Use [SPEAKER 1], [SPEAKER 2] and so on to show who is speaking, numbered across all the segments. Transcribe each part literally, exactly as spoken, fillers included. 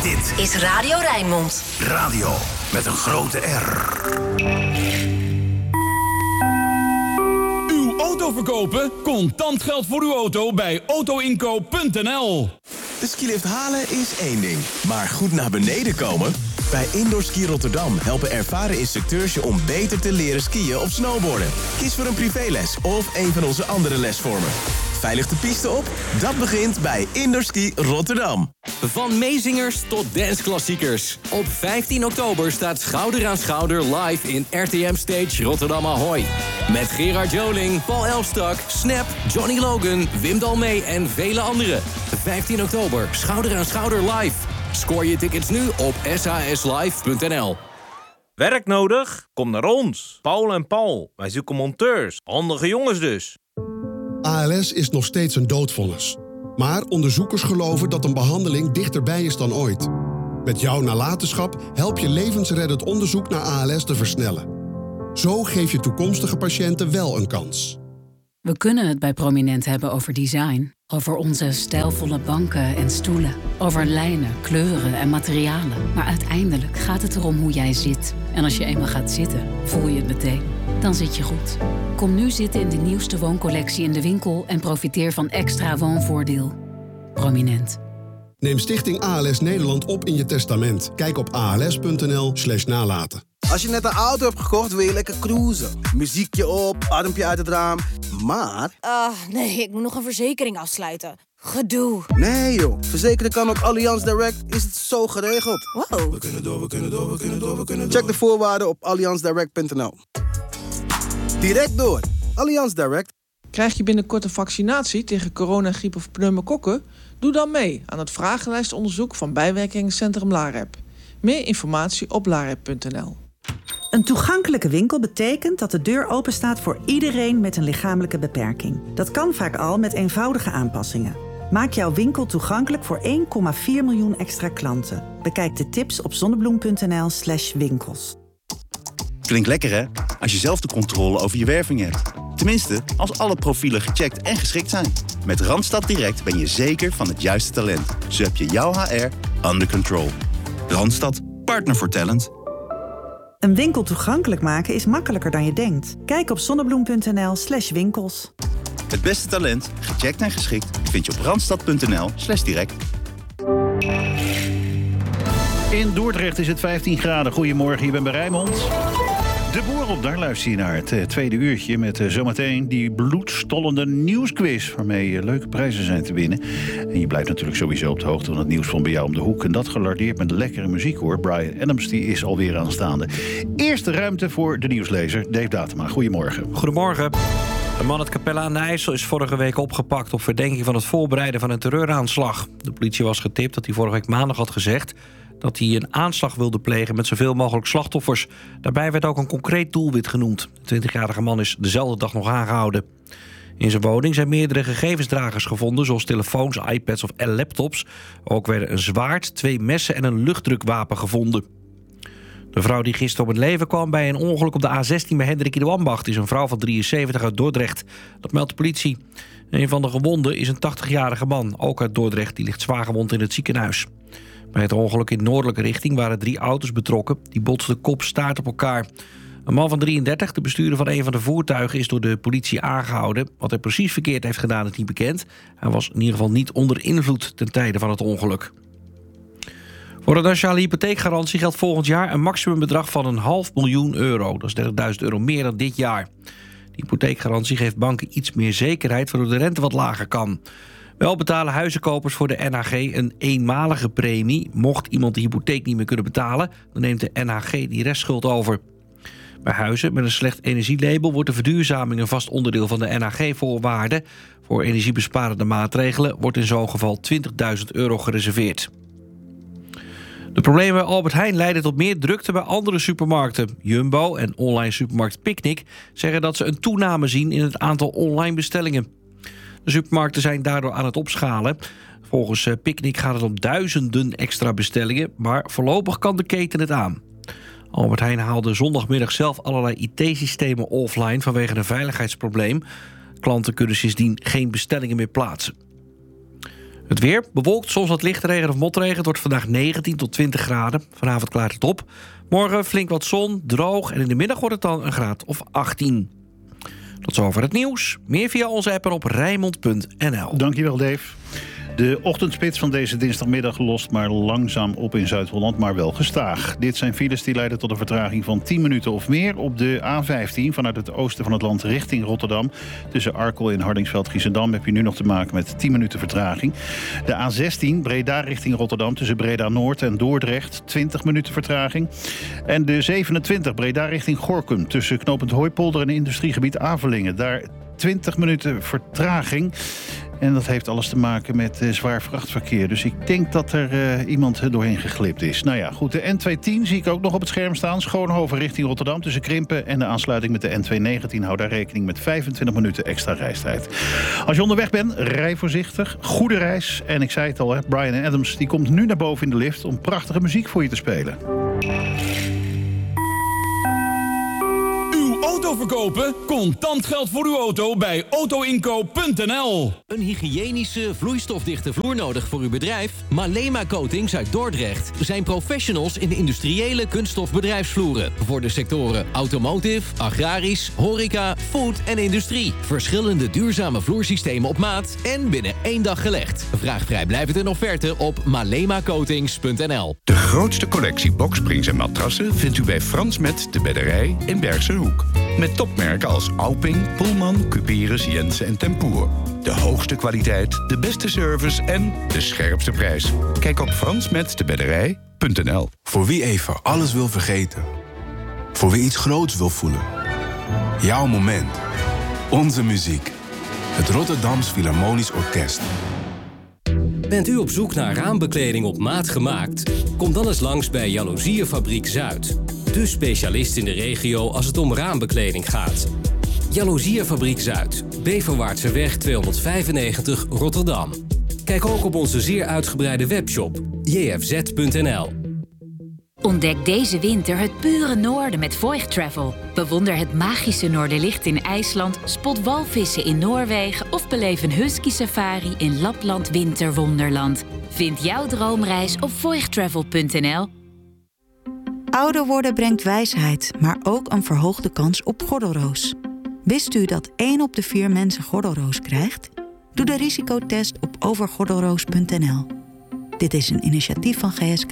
[SPEAKER 1] Dit
[SPEAKER 2] is Radio Rijnmond.
[SPEAKER 1] Radio met een grote R.
[SPEAKER 3] Uw auto verkopen? Contant geld voor uw auto bij autoinkoop punt n l.
[SPEAKER 4] De skilift halen is één ding, maar goed naar beneden komen? Bij Indoor Ski Rotterdam helpen ervaren instructeurs je om beter te leren skiën of snowboarden. Kies voor een privéles of een van onze andere lesvormen. Veilig de piste op? Dat begint bij Indoor Ski Rotterdam.
[SPEAKER 5] Van meezingers tot danceklassiekers. Op vijftien oktober staat Schouder aan Schouder live in R T M Stage Rotterdam Ahoy. Met Gerard Joling, Paul Elstak, Snap, Johnny Logan, Wim Dalmee en vele anderen. vijftien oktober, Schouder aan Schouder live. Scoor je tickets nu op s h s live punt n l.
[SPEAKER 6] Werk nodig? Kom naar ons. Paul en Paul. Wij zoeken monteurs. Handige jongens dus.
[SPEAKER 7] A L S is nog steeds een doodvonnis. Maar onderzoekers geloven dat een behandeling dichterbij is dan ooit. Met jouw nalatenschap help je levensreddend onderzoek naar A L S te versnellen. Zo geef je toekomstige patiënten wel een kans.
[SPEAKER 8] We kunnen het bij Prominent hebben over design. Over onze stijlvolle banken en stoelen. Over lijnen, kleuren en materialen. Maar uiteindelijk gaat het erom hoe jij zit. En als je eenmaal gaat zitten, voel je het meteen. Dan zit je goed. Kom nu zitten in de nieuwste wooncollectie in de winkel en profiteer van extra woonvoordeel. Prominent.
[SPEAKER 7] Neem Stichting A L S Nederland op in je testament. Kijk op a l s punt n l slash nalaten.
[SPEAKER 9] Als je net een auto hebt gekocht, wil je lekker cruisen. Muziekje op, armpje uit het raam. Maar...
[SPEAKER 10] Ah, uh, nee, ik moet nog een verzekering afsluiten. Gedoe.
[SPEAKER 9] Nee joh, verzekeren kan ook Allianz Direct, is het zo geregeld.
[SPEAKER 10] Wow.
[SPEAKER 9] We kunnen door, we kunnen door, we kunnen door, we kunnen door. Check de voorwaarden op allianz direct punt n l. Direct door. Allianz Direct.
[SPEAKER 11] Krijg je binnenkort een vaccinatie tegen corona, griep of pneumokokken? Doe dan mee aan het vragenlijstonderzoek van bijwerkingencentrum LAREP. Meer informatie op larep punt n l.
[SPEAKER 12] Een toegankelijke winkel betekent dat de deur openstaat voor iedereen met een lichamelijke beperking. Dat kan vaak al met eenvoudige aanpassingen. Maak jouw winkel toegankelijk voor één komma vier miljoen extra klanten. Bekijk de tips op zonnebloem punt n l slash winkels.
[SPEAKER 13] Klinkt lekker hè? Als je zelf de controle over je werving hebt. Tenminste, als alle profielen gecheckt en geschikt zijn. Met Randstad Direct ben je zeker van het juiste talent. Zo heb je jouw H R under control. Randstad, partner voor talent.
[SPEAKER 12] Een winkel toegankelijk maken is makkelijker dan je denkt. Kijk op zonnebloem punt n l slash winkels.
[SPEAKER 13] Het beste talent, gecheckt en geschikt, vind je op randstad punt n l slash direct.
[SPEAKER 14] In Dordrecht is het vijftien graden. Goedemorgen, je bent bij Rijnmond. De Boer op, daar luister je naar het uh, tweede uurtje... met uh, zometeen die bloedstollende nieuwsquiz... waarmee uh, leuke prijzen zijn te winnen. En je blijft natuurlijk sowieso op de hoogte van het nieuws van bij jou om de hoek. En dat gelardeerd met lekkere muziek, hoor. Bryan Adams die is alweer aanstaande. Eerste ruimte voor de nieuwslezer, Dave Datema. Goedemorgen.
[SPEAKER 15] Goedemorgen. Een man uit Capelle aan de IJssel is vorige week opgepakt... op verdenking van het voorbereiden van een terreuraanslag. De politie was getipt dat hij vorige week maandag had gezegd... dat hij een aanslag wilde plegen met zoveel mogelijk slachtoffers. Daarbij werd ook een concreet doelwit genoemd. De twintigjarige man is dezelfde dag nog aangehouden. In zijn woning zijn meerdere gegevensdragers gevonden... zoals telefoons, iPads of laptops. Ook werden een zwaard, twee messen en een luchtdrukwapen gevonden. De vrouw die gisteren om het leven kwam bij een ongeluk op de A zestien... bij Hendrik in de Wambacht is een vrouw van drieënzeventig uit Dordrecht. Dat meldt de politie. Een van de gewonden is een tachtigjarige man, ook uit Dordrecht. Die ligt zwaar gewond in het ziekenhuis. Bij het ongeluk in noordelijke richting waren drie auto's betrokken. Die botsten kop staart op elkaar. Een man van drieëndertig, de bestuurder van een van de voertuigen... is door de politie aangehouden. Wat hij precies verkeerd heeft gedaan is niet bekend. Hij was in ieder geval niet onder invloed ten tijde van het ongeluk. Voor de nationale hypotheekgarantie geldt volgend jaar... een maximumbedrag van een half miljoen euro. Dat is dertigduizend euro meer dan dit jaar. De hypotheekgarantie geeft banken iets meer zekerheid... waardoor de rente wat lager kan. Wel betalen huizenkopers voor de N H G een eenmalige premie. Mocht iemand de hypotheek niet meer kunnen betalen... dan neemt de N H G die restschuld over. Bij huizen met een slecht energielabel... wordt de verduurzaming een vast onderdeel van de N H G-voorwaarden. Voor energiebesparende maatregelen wordt in zo'n geval twintigduizend euro gereserveerd. De problemen bij Albert Heijn leiden tot meer drukte bij andere supermarkten. Jumbo en online supermarkt Picnic zeggen dat ze een toename zien... in het aantal online bestellingen. De supermarkten zijn daardoor aan het opschalen. Volgens Picnic gaat het om duizenden extra bestellingen... maar voorlopig kan de keten het aan. Albert Heijn haalde zondagmiddag zelf allerlei I T-systemen offline... vanwege een veiligheidsprobleem. Klanten kunnen sindsdien geen bestellingen meer plaatsen. Het weer bewolkt, soms wat lichtregen of motregen. Het wordt vandaag negentien tot twintig graden. Vanavond klaart het op. Morgen flink wat zon, droog en in de middag wordt het dan een graad of achttien. Tot zover het nieuws. Meer via onze app en op rijnmond punt n l.
[SPEAKER 14] Dankjewel, Dave. De ochtendspits van deze dinsdagmiddag lost maar langzaam op in Zuid-Holland, maar wel gestaag. Dit zijn files die leiden tot een vertraging van tien minuten of meer op de A vijftien vanuit het oosten van het land richting Rotterdam. Tussen Arkel en Hardingsveld-Giessendam heb je nu nog te maken met tien minuten vertraging. De A zestien Breda richting Rotterdam tussen Breda-Noord en Dordrecht, twintig minuten vertraging. En de zevenentwintig Breda richting Gorinchem tussen knooppunt Hooipolder en industriegebied Avelingen. Daar twintig minuten vertraging. En dat heeft alles te maken met uh, zwaar vrachtverkeer. Dus ik denk dat er uh, iemand doorheen geglipt is. Nou ja, goed, de N tweehonderdtien zie ik ook nog op het scherm staan. Schoonhoven richting Rotterdam tussen Krimpen en de aansluiting met de N tweehonderdnegentien. Hou daar rekening met vijfentwintig minuten extra reistijd. Als je onderweg bent, rij voorzichtig. Goede reis. En ik zei het al, hè, Bryan Adams die komt nu naar boven in de lift om prachtige muziek voor je te spelen.
[SPEAKER 3] Auto verkopen? Contant geld voor uw auto bij auto inkoop punt n l.
[SPEAKER 5] Een hygiënische, vloeistofdichte vloer nodig voor uw bedrijf? Malema Coatings uit Dordrecht zijn professionals in de industriële kunststofbedrijfsvloeren. Voor de sectoren automotive, agrarisch, horeca, food en industrie. Verschillende duurzame vloersystemen op maat en binnen één dag gelegd. Vraag vrijblijvend een offerte op malema coatings punt n l.
[SPEAKER 1] De grootste collectie boksprings en matrassen vindt u bij Frans Met de Bedderij in Bergse Hoek. Met topmerken als Alping, Pullman, Cuperus, Jensen en Tempoer. De hoogste kwaliteit, de beste service en de scherpste prijs. Kijk op frans met de bedderij punt n l.
[SPEAKER 2] Voor wie even alles wil vergeten. Voor wie iets groots wil voelen. Jouw moment. Onze muziek. Het Rotterdams Philharmonisch Orkest.
[SPEAKER 5] Bent u op zoek naar raambekleding op maat gemaakt? Kom dan eens langs bij Jaloeziefabriek Zuid. De specialist in de regio als het om raambekleding gaat. Jaloeziefabriek Zuid, Beverwaartseweg tweehonderdvijfennegentig Rotterdam. Kijk ook op onze zeer uitgebreide webshop j f z punt n l.
[SPEAKER 16] Ontdek deze winter het pure noorden met Voigt Travel. Bewonder het magische Noorderlicht in IJsland, spot walvissen in Noorwegen of beleef een husky safari in Lapland Winterwonderland. Vind jouw droomreis op voigt travel punt n l.
[SPEAKER 17] Ouder worden brengt wijsheid, maar ook een verhoogde kans op gordelroos. Wist u dat één op de vier mensen gordelroos krijgt? Doe de risicotest op overgordelroos punt n l. Dit is een initiatief van G S K.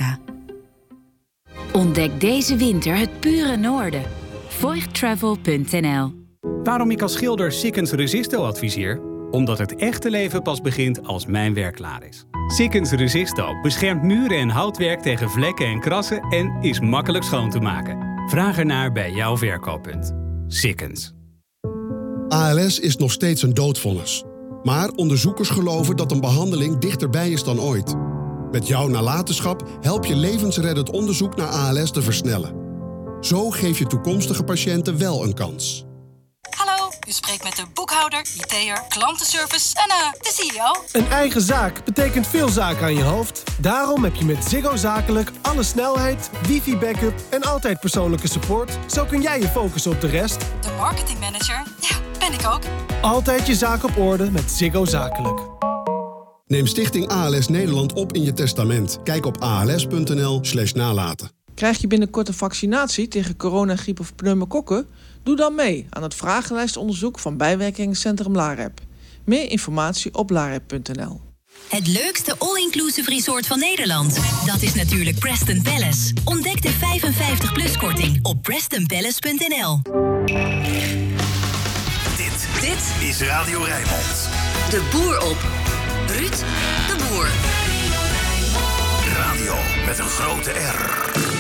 [SPEAKER 16] Ontdek deze winter het pure noorden. voigt travel punt n l.
[SPEAKER 18] Waarom ik als schilder Sikkens Resisto adviseer? Omdat het echte leven pas begint als mijn werk klaar is. Sikkens Resisto beschermt muren en houtwerk tegen vlekken en krassen en is makkelijk schoon te maken. Vraag ernaar bij jouw verkooppunt. Sikkens.
[SPEAKER 7] A L S is nog steeds een doodvonnis. Maar onderzoekers geloven dat een behandeling dichterbij is dan ooit. Met jouw nalatenschap help je levensreddend onderzoek naar A L S te versnellen. Zo geef je toekomstige patiënten wel een kans.
[SPEAKER 19] Hallo, u spreekt met de boekhouder, I T'er, klantenservice en uh, de C E O.
[SPEAKER 20] Een eigen zaak betekent veel zaken aan je hoofd. Daarom heb je met Ziggo Zakelijk alle snelheid, wifi-backup en altijd persoonlijke support. Zo kun jij je focussen op de rest.
[SPEAKER 19] De marketingmanager, ja, ben ik ook.
[SPEAKER 20] Altijd je zaak op orde met Ziggo Zakelijk.
[SPEAKER 7] Neem Stichting A L S Nederland op in je testament. Kijk op a l s punt n l slash nalaten.
[SPEAKER 11] Krijg je binnenkort een vaccinatie tegen corona, griep of pneumokokken? Doe dan mee aan het vragenlijstonderzoek van bijwerkingencentrum LAREP. Meer informatie op larep punt n l.
[SPEAKER 21] Het leukste all-inclusive resort van Nederland. Dat is natuurlijk Preston Palace. Ontdek de vijfenvijftig plus korting op preston palace punt n l.
[SPEAKER 1] Dit, dit is Radio Rijnmond.
[SPEAKER 21] De boer op. Ruud de Boer.
[SPEAKER 1] Radio met een grote R.